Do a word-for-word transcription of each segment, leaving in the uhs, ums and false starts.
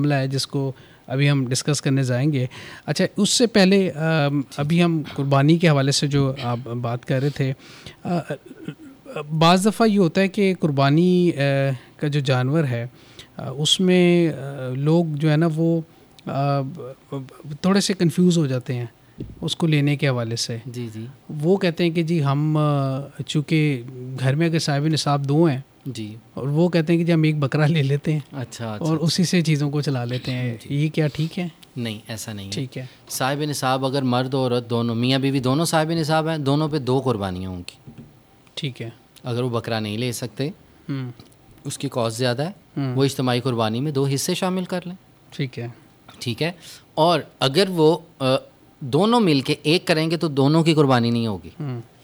मामला है जिसको अभी हम डिस्कस करने जाएंगे। अच्छा, उससे पहले आ, अभी हम कुर्बानी के हवाले से जो आप बात कर रहे थे, बाज़ दफ़ा ये होता है कि कुर्बानी का जो जानवर है उसमें लोग जो है ना वो थोड़े से कंफ्यूज हो जाते हैं उसको लेने के हवाले से। जी जी। वो कहते हैं कि जी हम चूँकि घर में अगर साहिब निसाब दो हैं जी, और वो कहते हैं कि जी हम एक बकरा ले लेते हैं अच्छा, अच्छा और उसी से चीज़ों को चला लेते हैं, ये क्या ठीक है? नहीं, ऐसा नहीं है। ठीक है, साहिब निसाब अगर मर्द और औरत दोनों, मियाँ बीवी दोनों साहिब निसाब हैं, दोनों पे दो कुर्बानियाँ होंगी। ठीक है। अगर वो बकरा नहीं ले सकते, उसकी कॉस्ट ज़्यादा है, वो इज्तिमाई कुर्बानी में दो हिस्से शामिल कर लें। ठीक है, ठीक है। और अगर वो आ, दोनों मिलके एक करेंगे तो दोनों की कुर्बानी नहीं होगी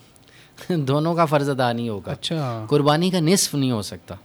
दोनों का फ़र्ज़ अदा नहीं होगा। अच्छा, कुर्बानी का निस्फ नहीं हो सकता।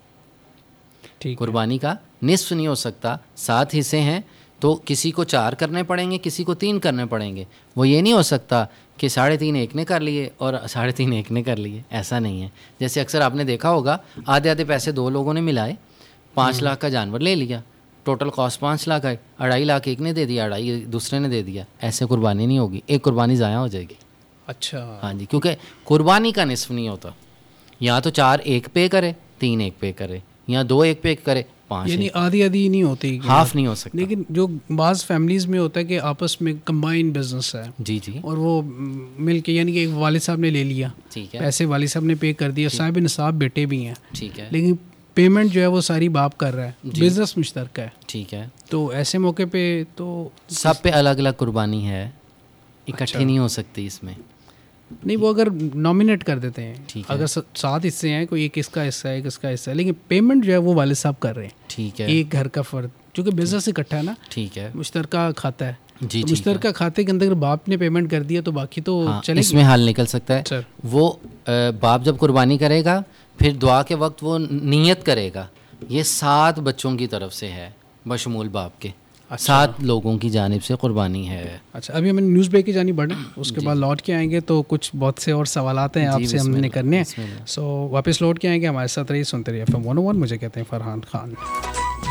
ठीक, कुर्बानी का निस्फ नहीं हो सकता। सात हिस्से हैं तो किसी को चार करने पड़ेंगे, किसी को तीन करने पड़ेंगे। वो ये नहीं हो सकता कि साढ़े तीन एक ने कर लिए और साढ़े तीन एक ने कर लिए, ऐसा नहीं है। जैसे अक्सर आपने देखा होगा, आधे आधे पैसे दो लोगों ने मिलाए, पाँच लाख का जानवर ले लिया, टोटल कॉस्ट पाँच लाख है, अढ़ाई लाख एक ने दे दिया, अढ़ाई दूसरे ने दे दिया। ऐसे कुर्बानी नहीं होगी, एक कुर्बानी ज़ाया हो जाएगी। अच्छा, हाँ जी, क्योंकि कुर्बानी का निस्फ नहीं होता। या तो चार एक पे करे, तीन एक पे करे, या दो एक पे करे, पाँच, यानी आधी आधी नहीं होती, हाफ नहीं हो सकता। लेकिन जो बाज़ फैमिलीज़ में होता है कि आपस में कंबाइन बिजनेस है, जी जी, और वो मिल के, यानी कि एक वालिद साहब ने ले लिया, ठीक है, पैसे वालिद साहब ने पे कर दिया, साहिब निसाब बेटे भी हैं, ठीक है, लेकिन पेमेंट जो है वो सारी बाप कर रहा है, बिजनेस मुश्तरका है, ठीक है। तो ऐसे मौके पे तो सब पे अलग अलग कुर्बानी है, इकट्ठी अच्छा। नहीं हो सकती इसमें। नहीं, वो अगर नॉमिनेट कर देते हैं, ठीक है, अगर सात हिस्से हैं, कोई एक इसका हिस्सा है, एक इसका हिस्सा है, लेकिन पेमेंट जो है वो वालिद साहब कर रहे हैं, ठीक है, एक घर का फ़र्द, क्योंकि बिजनेस इकट्ठा है ना, ठीक है, मुश्तरका खाता है, जी, तो मुश्तरका खाते के अंदर अगर बाप ने पेमेंट कर दिया तो बाकी तो हाँ, चलेगी। इसमें हल निकल सकता है सर। वो बाप जब कुर्बानी करेगा फिर दुआ के वक्त वो नियत करेगा, ये सात बच्चों की तरफ से है बशमूल बाप के, अच्छा। सात लोगों की जानिब से कुर्बानी है। अच्छा, अभी हमें न्यूज़ ब्रेक की जानी बढ़े, उसके बाद लौट के आएंगे तो कुछ बहुत से और सवालात हैं आपसे हमने करने हैं, सो वापस लौट के आएंगे। हमारे साथ रहिए, सुनते रहिए एफ एम वन ओ वन। मुझे कहते हैं फरहान खान।